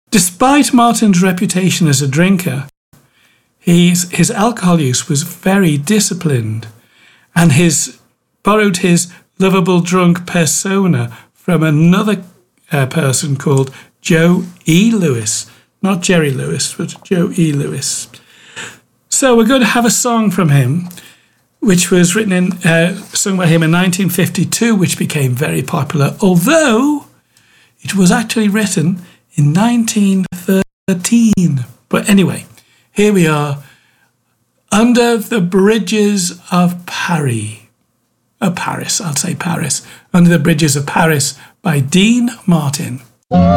Despite Martin's reputation as a drinker, his alcohol use was very disciplined, and borrowed his lovable drunk persona from another person called Joe E. Lewis. Not Jerry Lewis, but Joe E. Lewis. So we're going to have a song from him, which was sung by him in 1952, which became very popular, although it was actually written in 1913. But anyway, here we are, Under the Bridges of Paris. Paris, I'll say Paris. Under the Bridges of Paris by Dean Martin.